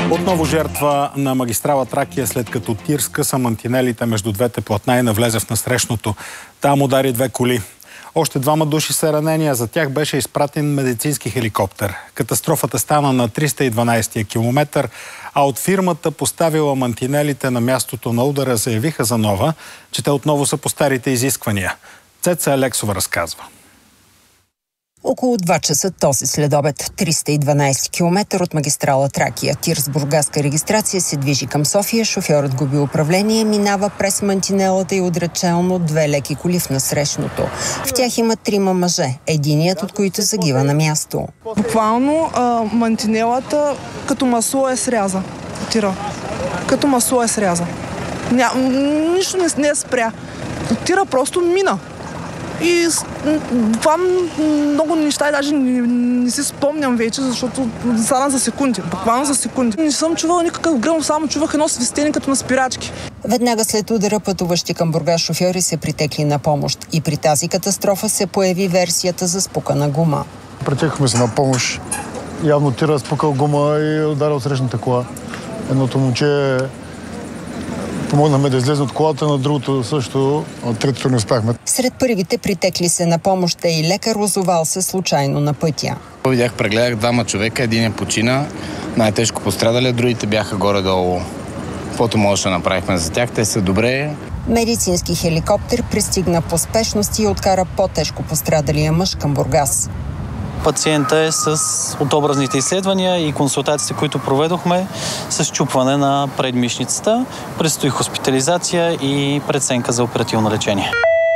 Отново жертва на магистрала Тракия, след като тир скъса мантинелите между двете платна и навлезе в насрещното. Там удари две коли. Още двама души са ранени, а за тях беше изпратен медицински хеликоптер. Катастрофата стана на 312-я километър, а от фирмата, поставила мантинелите на мястото на удара, заявиха за нова, че те отново са по старите изисквания. Цеца Алексова разказва. Около 2 часа този следобед, 312 км от магистрала Тракия. Тир с бургаска регистрация се движи към София. Шофьорът губи управление, минава през мантинелата и удря челно две леки коли в насрещното. В тях има 3 мъже, единият от които загива на място. Буквално мантинелата като масло е сряза. Тира. Като масло е сряза. Нищо не спря. Тира просто мина. И това много неща и даже не си спомням вече, защото стана за секунди, буквално за секунди. Не съм чувала никакъв гръм, само чувах едно свистене като на спирачки. Веднага след удара пътуващи към Бургас шофьори се притекли на помощ и при тази катастрофа се появи версията за спукана гума. Претекахме се на помощ. Явно тира спукал гума и ударил срещната кола. Едното момче помогнахме да излезе от колата, на другото също, от третото не успяхме. Сред първите притекли се на помощ и лекар, озовал се случайно на пътя. Прегледах двама човека, един почина, най-тежко пострадали, другите бяха горе-долу. Каквото можеше да направихме за тях, те са добре. Медицински хеликоптер пристигна по спешност и откара по-тежко пострадалия мъж към Бургас. Пациента е с образните изследвания и консултациите, които проведохме, с счупване на предмишницата. Предстои хоспитализация и преценка за оперативно лечение.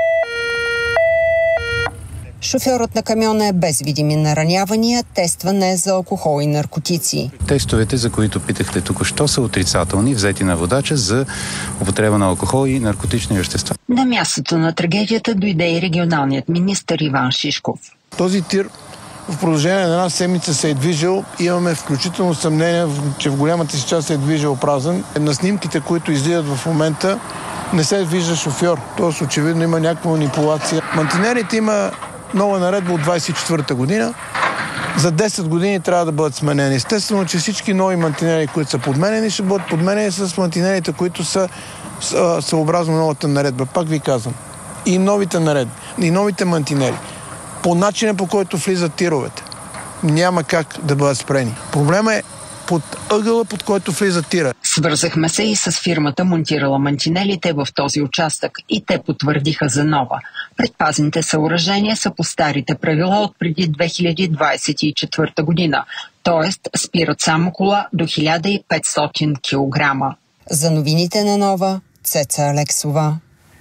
Шофьорът на камиона е без видими наранявания, тестван е за алкохол и наркотици. Тестовете, за които питахте току-що, са отрицателни, взети на водача за употреба на алкохол и наркотични вещества. На мястото на трагедията дойде и регионалният министър Иван Шишков. Този тир в продължение на една седмица се е движил. Имаме включително съмнение, че в голямата си част се е движил празен. На снимките, които излизат в момента, не се вижда шофьор. Тоест очевидно има някаква манипулация. Мантинелите има нова наредба от 24-та година. За 10 години трябва да бъдат сменени. Естествено, че всички нови мантинели, които са подменени, ще бъдат подменени с мантинелите, които са съобразно новата наредба. Пак ви казвам. И новите наредби, и новите мантинели. По начина, по който влизат тировете, няма как да бъдат спрени. Проблема е под ъгъла, под който влиза тира. Свързахме се и с фирмата, монтирала мантинелите в този участък, и те потвърдиха за нова. Предпазните съоръжения са по старите правила от преди 2024 година, т.е. спират само кола до 1500 кг. За новините на Нова, Цеца Алексова.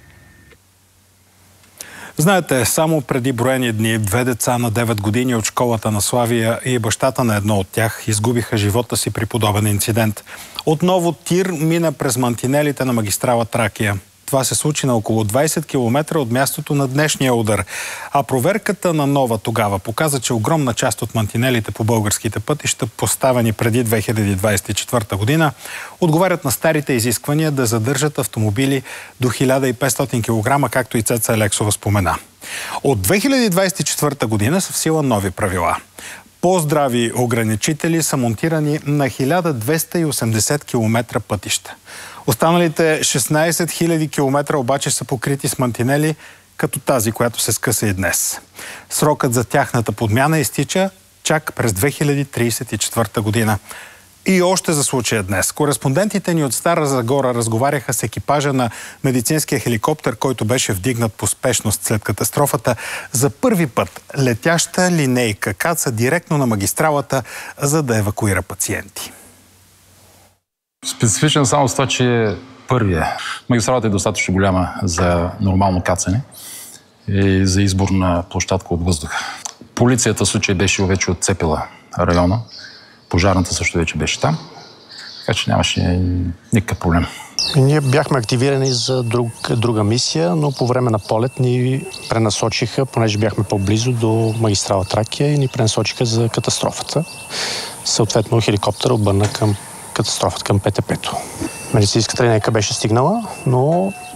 Знаете, само преди броени дни 2 деца на 9 години от школата на Славия и бащата на едно от тях изгубиха живота си при подобен инцидент. Отново тир мина през мантинелите на магистрала Тракия. Това се случи на около 20 км от мястото на днешния удар. А проверката на Нова тогава показа, че огромна част от мантинелите по българските пътища, поставени преди 2024 година, отговарят на старите изисквания да задържат автомобили до 1500 кг, както и Цеца Алексова спомена. От 2024 година са в сила нови правила. По-здрави ограничители са монтирани на 1280 км пътища. Останалите 16 000 км обаче са покрити с мантинели, като тази, която се скъса и днес. Срокът за тяхната подмяна изтича чак през 2034 година. И още за случая днес. Кореспондентите ни от Стара Загора разговаряха с екипажа на медицинския хеликоптер, който беше вдигнат по спешност след катастрофата. За първи път летяща линейка каца директно на магистралата, за да евакуира пациенти. Специфичен само с това, че е първия. Магистралата е достатъчно голяма за нормално кацане и за избор на площадка от въздуха. Полицията в случай беше вече отцепила района. Пожарната също вече беше там. Така че нямаше никакъв проблем. Ние бяхме активирани за друга мисия, но по време на полет ни пренасочиха, понеже бяхме по-близо до магистрала Тракия, и ни пренасочиха за катастрофата. Съответно, хеликоптер обърна към катастрофата, към ПТП-то. Медицинската линейка беше стигнала, но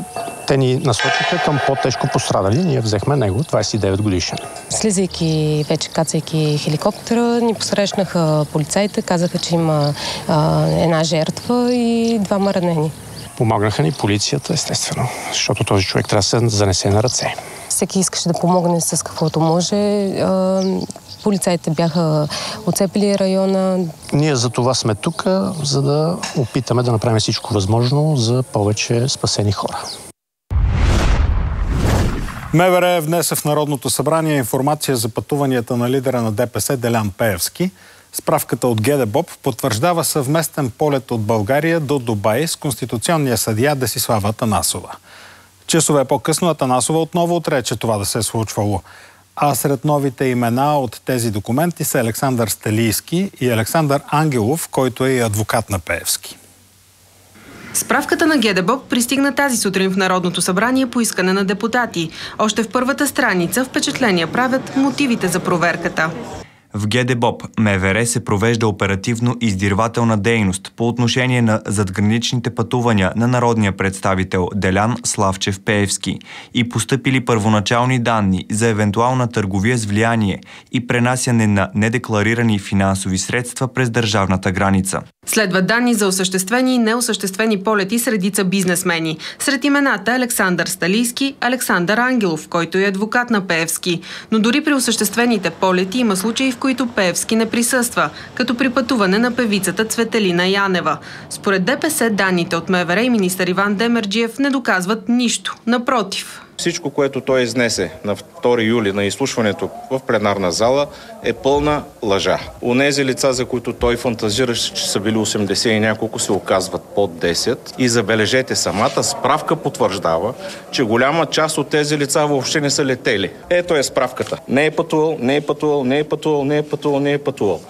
Те ни насочиха към по-тежко пострадали. Ние взехме него, 29 годишен. Слизайки, вече кацайки хеликоптера, ни посрещнаха полицаите, казаха, че има една жертва и 2 ранени. Помогнаха ни полицията, естествено, защото този човек трябва да се занесе на ръце. Всеки искаше да помогне с каквото може. Полицаите бяха оцепили района. Ние за това сме тук, за да опитаме да направим всичко възможно за повече спасени хора. МВР внесе в Народното събрание информация за пътуванията на лидера на ДПС Делян Пеевски. Справката от ГДБОП потвърждава съвместен полет от България до Дубай с конституционния съдия Десислава Атанасова. Часове по-късно Атанасова отново отрече това да се е случвало. А сред новите имена от тези документи са Александър Сталийски и Александър Ангелов, който е и адвокат на Пеевски. Справката на ГДБОП пристигна тази сутрин в Народното събрание по искане на депутати. Още в първата страница впечатления правят мотивите за проверката. В ГДБОП МВР се провежда оперативно-издирвателна дейност по отношение на задграничните пътувания на народния представител Делян Славчев Пеевски и постъпили първоначални данни за евентуална търговия с влияние и пренасяне на недекларирани финансови средства през държавната граница. Следват данни за осъществени и неосъществени полети с редица бизнесмени. Сред имената Александър Сталийски, Александър Ангелов, който е адвокат на Пеевски. Но дори при осъществените полети има случаи, в които Пеевски не присъства, като при пътуване на певицата Цветелина Янева. Според ДПС, данните от МВР и министър Иван Демерджиев не доказват нищо. Напротив. Всичко, което той изнесе на 2 юли на изслушването в пленарна зала, е пълна лъжа. Онези лица, за които той фантазираше, че са били 80 и няколко, се оказват под 10. И забележете, самата справка потвърждава, че голяма част от тези лица въобще не са летели. Ето е справката. Не е пътувал, не е пътувал, не е пътувал, не е пътувал, не е пътувал.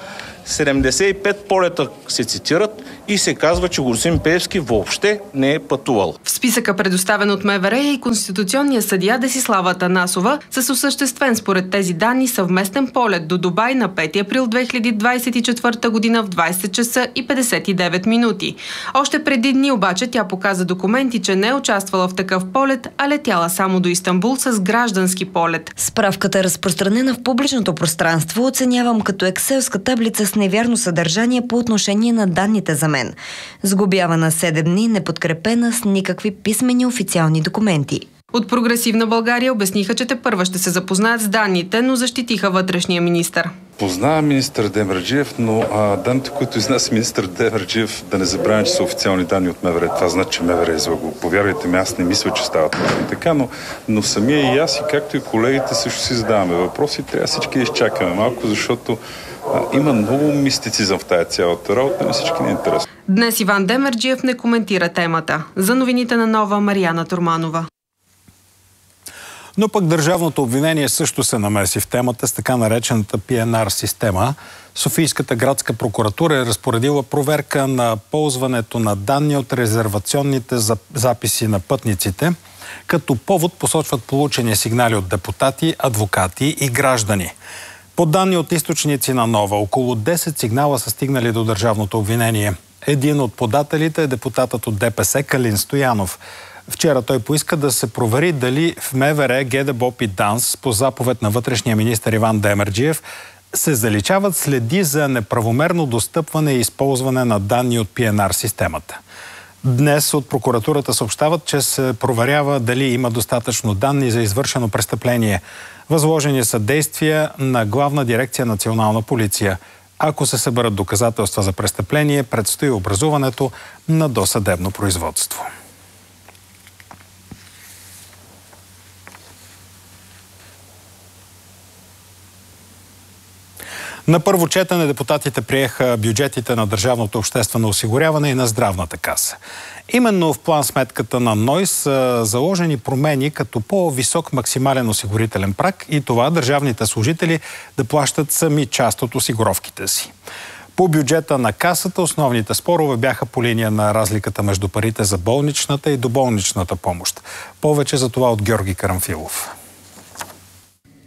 75 полета се цитират и се казва, че Госим Пеевски въобще не е пътувал. В списъка, предоставен от МВР, е и конституционния съдия Десислава Атанасова с осъществен според тези данни съвместен полет до Дубай на 5 април 2024 година в 20 часа и 59 минути. Още преди дни обаче тя показа документи, че не е участвала в такъв полет, а летяла само до Истанбул с граждански полет. Справката е разпространена в публичното пространство. Оценявам като екселска таблица с невярно съдържание по отношение на данните за мен. Сглобявана 7 дни, неподкрепена с никакви писмени официални документи. От Прогресивна България обясниха, че тепърва ще се запознаят с данните, но защитиха вътрешния министър. Познава министър Демерджиев, но данните, които изнася министър Демерджиев, да не забравя, че са официални данни от МВР. Това значи, че МВР е излагало. Повярвайте ми, аз не мисля, че става така, но самия и аз, и както и колегите, също си задаваме въпроси. Трябва всички да изчакаме малко, защото има много мистицизъм в тая цялата работа, на всички не е интересно. Днес Иван Демерджиев не коментира темата. За новините на Нова, Мариана Турманова. Но пък държавното обвинение също се намеси в темата с така наречената PNR система. Софийската градска прокуратура е разпоредила проверка на ползването на данни от резервационните записи на пътниците. Като повод посочват получени сигнали от депутати, адвокати и граждани. По данни от източници на Нова, около 10 сигнала са стигнали до държавното обвинение. Един от подателите е депутатът от ДПС Калин Стоянов. Вчера той поиска да се провери дали в МВР, ГДБОП и ДАНС по заповед на вътрешния министър Иван Демерджиев се заличават следи за неправомерно достъпване и използване на данни от PNR системата. Днес от прокуратурата съобщават, че се проверява дали има достатъчно данни за извършено престъпление. Възложени са действия на Главна дирекция Национална полиция. Ако се съберат доказателства за престъпление, предстои образуването на досъдебно производство. На първо четене депутатите приеха бюджетите на Държавното обществено осигуряване и на Здравната каса. Именно в план-сметката на НОИ са заложени промени като по-висок максимален осигурителен праг и това държавните служители да плащат сами част от осигуровките си. По бюджета на касата основните спорове бяха по линия на разликата между парите за болничната и доболничната помощ. Повече за това от Георги Карамфилов.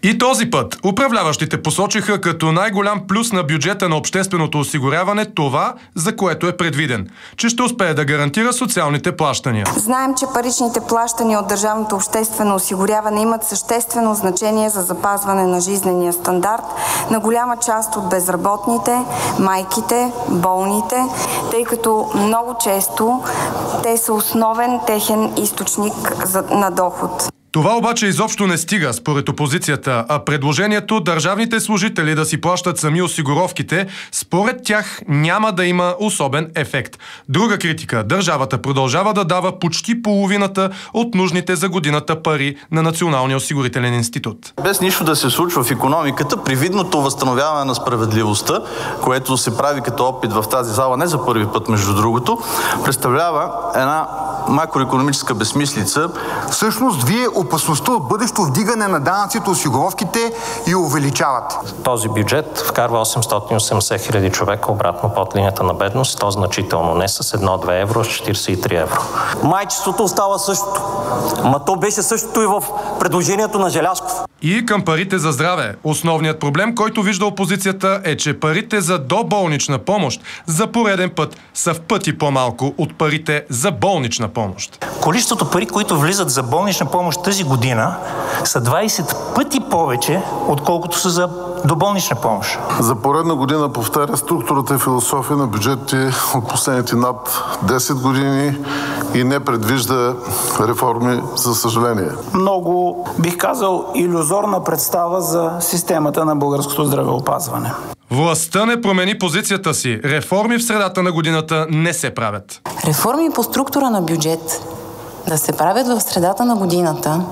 И този път управляващите посочиха като най-голям плюс на бюджета на общественото осигуряване това, за което е предвиден, че ще успее да гарантира социалните плащания. Знаем, че паричните плащания от държавното обществено осигуряване имат съществено значение за запазване на жизнения стандарт на голяма част от безработните, майките, болните, тъй като много често те са основен техен източник на доход. Това обаче изобщо не стига, според опозицията, а предложението държавните служители да си плащат сами осигуровките, според тях няма да има особен ефект. Друга критика – държавата продължава да дава почти половината от нужните за годината пари на Националния осигурителен институт. Без нищо да се случва в икономиката, привидното възстановяване на справедливостта, което се прави като опит в тази зала не за първи път, между другото, представлява една макроекономическа безсмислица. Всъщност, вие опасността от бъдещо вдигане на данъците, осигуровките и увеличават. Този бюджет вкарва 880 хиляди човека обратно под линията на бедност, то значително, не с 1-2 евро, с 43 евро. Майчеството остава същото. Ма то беше същото и в предложението на Желязков. И към парите за здраве. Основният проблем, който вижда опозицията, е, че парите за доболнична помощ за пореден път са в пъти по-малко от парите за болнична помощ. Количеството пари, които влизат за болнична помощ тази година, са 20 пъти повече, отколкото са за доболнична помощ. За поредна година повтаря структурата и философия на бюджетите от последните над 10 години и не предвижда реформи, за съжаление. Много, бих казал, илюзорна представа за системата на българското здравеопазване. Властта не промени позицията си. Реформи в средата на годината не се правят. Реформи по структура на бюджет да се правят в средата на годината,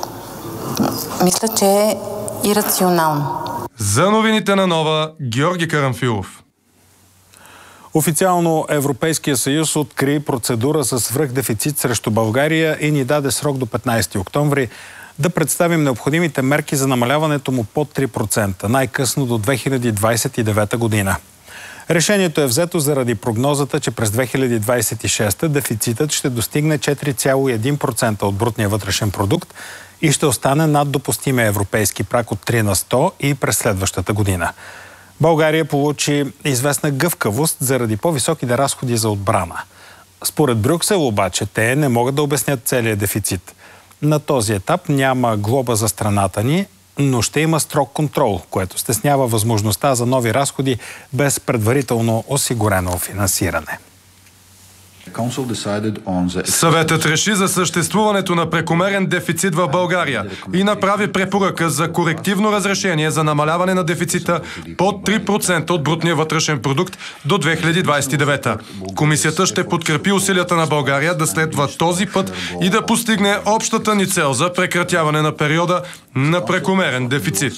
мисля, че е ирационално. За новините на Нова, Георги Карамфилов. Официално Европейския съюз откри процедура за свръхдефицит срещу България и ни даде срок до 15 октомври да представим необходимите мерки за намаляването му под 3%, най-късно до 2029 година. Решението е взето заради прогнозата, че през 2026 дефицитът ще достигне 4,1% от брутния вътрешен продукт и ще остане над допустимия европейски праг от 3 на 100 и през следващата година. България получи известна гъвкавост заради по-високите разходи за отбрана. Според Брюксел обаче те не могат да обяснят целия дефицит. На този етап няма глоба за страната ни, но ще има строг контрол, което стеснява възможността за нови разходи без предварително осигурено финансиране. Съветът реши за съществуването на прекомерен дефицит в България и направи препоръка за корективно разрешение за намаляване на дефицита под 3% от брутния вътрешен продукт до 2029. Комисията ще подкрепи усилията на България да следва този път и да постигне общата ни цел за прекратяване на периода на прекомерен дефицит.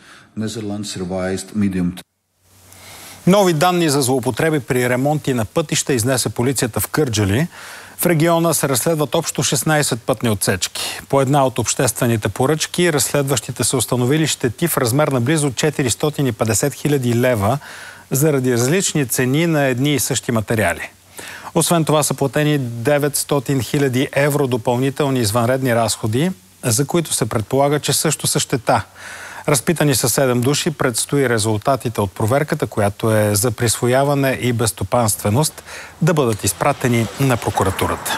Нови данни за злоупотреби при ремонти на пътища изнесе полицията в Кърджали. В региона се разследват общо 16 пътни отсечки. По една от обществените поръчки разследващите са установили щети в размер на близо 450 хиляди лева заради различни цени на едни и същи материали. Освен това са платени 900 хиляди евро допълнителни извънредни разходи, за които се предполага, че също са щета. Разпитани са 7 души, предстои резултатите от проверката, която е за присвояване и безстопанственост, да бъдат изпратени на прокуратурата.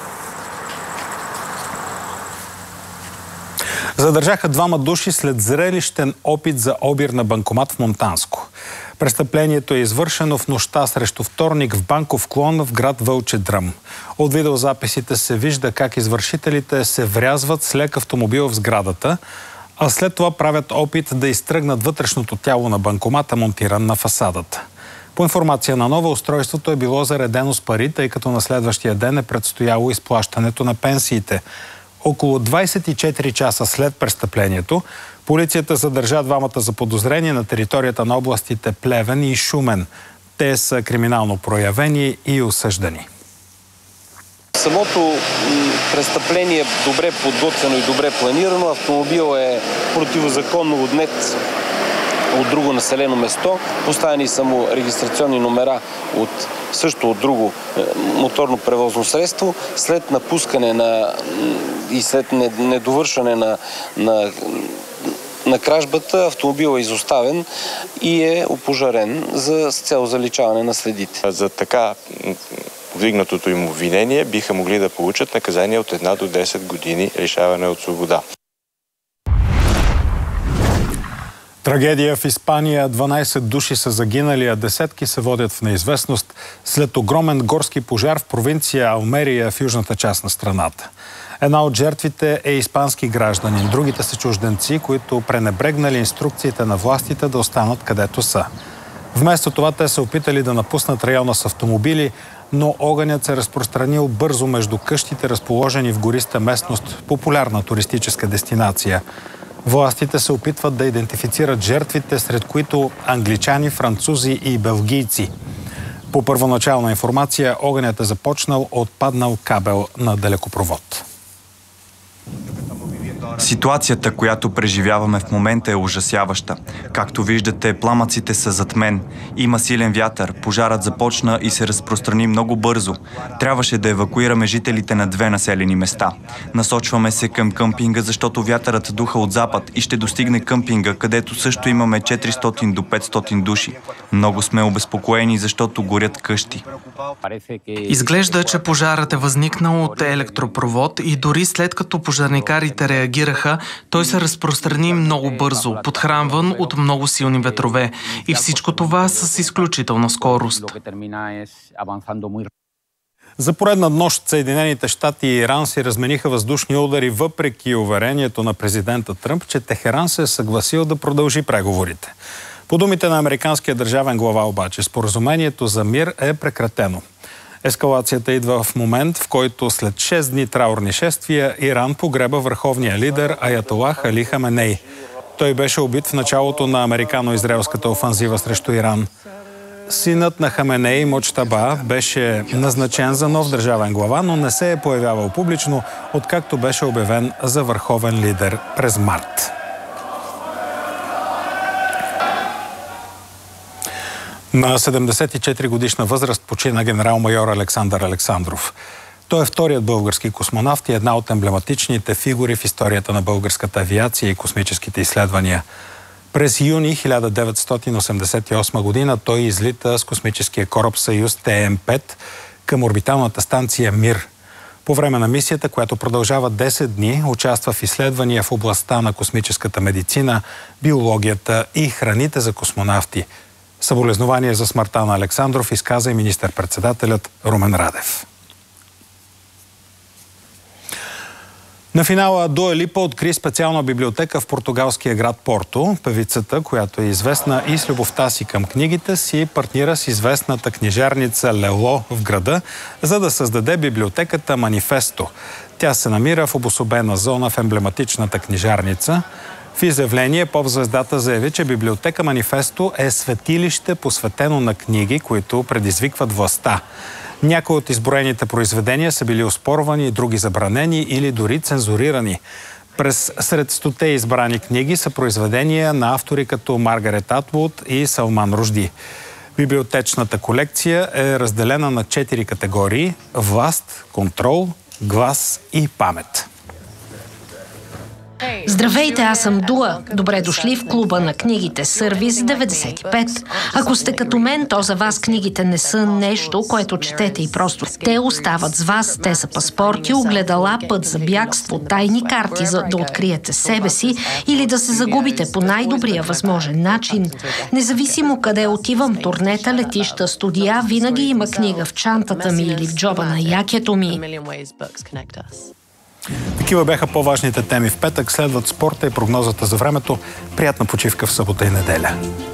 Задържаха 2 души след зрелищен опит за обир на банкомат в Монтанско. Престъплението е извършено в нощта срещу вторник в банков клон в град Вълче Дръм. От видеозаписите се вижда как извършителите се врязват с лек автомобил в сградата, а след това правят опит да изтръгнат вътрешното тяло на банкомата, монтиран на фасадата. По информация на Нова, устройството е било заредено с пари, тъй като на следващия ден е предстояло изплащането на пенсиите. Около 24 часа след престъплението, полицията задържа 2 заподозрени на територията на областите Плевен и Шумен. Те са криминално проявени и осъждани. Самото престъпление е добре подготвено и добре планирано. Автомобил е противозаконно отнет от друго населено место. Поставени са му регистрационни номера от друго моторно превозно средство. След напускане и след недовършване на на кражбата автомобилът е изоставен и е опожарен с цел заличаване на следите. За така повдигнатото им обвинение биха могли да получат наказание от 1 до 10 години лишаване от свобода. Трагедия в Испания. 12 души са загинали, а десетки се водят в неизвестност след огромен горски пожар в провинция Алмерия в южната част на страната. Една от жертвите е испански гражданин. Другите са чужденци, които пренебрегнали инструкциите на властите да останат където са. Вместо това те се опитали да напуснат района с автомобили, но огънят се разпространил бързо между къщите, разположени в гориста местност, популярна туристическа дестинация. Властите се опитват да идентифицират жертвите, сред които англичани, французи и белгийци. По първоначална информация, огънят е започнал от паднал кабел на далекопровод. Ситуацията, която преживяваме в момента, е ужасяваща. Както виждате, пламъците са зад мен. Има силен вятър, пожарът започна и се разпространи много бързо. Трябваше да евакуираме жителите на 2 населени места. Насочваме се към къмпинга, защото вятърът духа от запад и ще достигне къмпинга, където също имаме 400 до 500 души. Много сме обезпокоени, защото горят къщи. Изглежда, че пожарът е възникнал от електропровод и дори след като пожарникарите реагираха, той се разпространи много бързо, подхранван от много силни ветрове. И всичко това с изключителна скорост. За поредна нощ Съединените щати и Иран си размениха въздушни удари, въпреки уверението на президента Тръмп, че Техеран се е съгласил да продължи преговорите. По думите на американския държавен глава обаче, споразумението за мир е прекратено. Ескалацията идва в момент, в който след 6 дни траурни шествия Иран погреба върховния лидер Аятолах Али Хаменей. Той беше убит в началото на американо-израелската офанзива срещу Иран. Синът на Хаменей, Мочтаба, беше назначен за нов държавен глава, но не се е появявал публично, откакто беше обявен за върховен лидер през март. На 74 годишна възраст почина генерал-майор Александър Александров. Той е вторият български космонавт и една от емблематичните фигури в историята на българската авиация и космическите изследвания. През юни 1988 година той излита с космическия кораб Съюз ТМ-5 към орбиталната станция Мир. По време на мисията, която продължава 10 дни, участва в изследвания в областта на космическата медицина, биологията и храните за космонавти. Съболезнование за смъртта на Александров изказа и министър-председателят Румен Радев. На финала Дуа Липа откри специална библиотека в португалския град Порто. Певицата, която е известна и с любовта си към книгите, си партнира с известната книжарница Лело в града, за да създаде библиотеката Манифесто. Тя се намира в обособена зона в емблематичната книжарница. В изявление поп-звездата заяви, че библиотека Манифесто е светилище, посветено на книги, които предизвикват властта. Някои от изброените произведения са били оспорвани, други забранени или дори цензурирани. Сред 100-те избрани книги са произведения на автори като Маргарет Атвуд и Салман Ружди. Библиотечната колекция е разделена на 4 категории – власт, контрол, глас и памет. Здравейте, аз съм Дуа. Добре дошли в клуба на книгите Сервис 95. Ако сте като мен, то за вас книгите не са нещо, което четете и просто. Те остават с вас. Те са паспорти, огледала, път за бягство, тайни карти, за да откриете себе си или да се загубите по най-добрия възможен начин. Независимо къде отивам, турнета, летища, студия, винаги има книга в чантата ми или в джоба на якето ми. Такива бяха по-важните теми в петък. Следват спорта и прогнозата за времето. Приятна почивка в събота и неделя.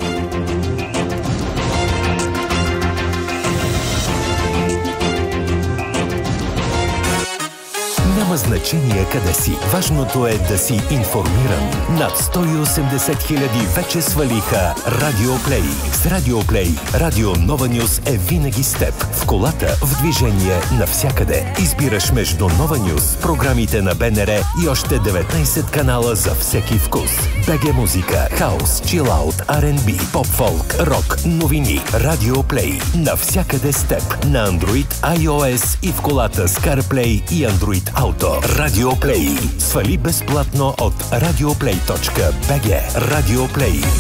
Няма значение къде си. Важното е да си информиран. Над 180 хиляди вече свалиха Радиоплей. С Радиоплей Радио Нова Нюс е винаги с теб. В колата, в движение, навсякъде. Избираш между Нова Нюс, програмите на БНР и още 19 канала за всеки вкус. БГ музика, хаус, чилаут, R&B, поп-фолк, рок, новини. Радиоплей. Навсякъде с теб. На Android, iOS и в колата с CarPlay и Android Auto. Радиоплей. Свали безплатно от radioplay.bg. Радиоплей.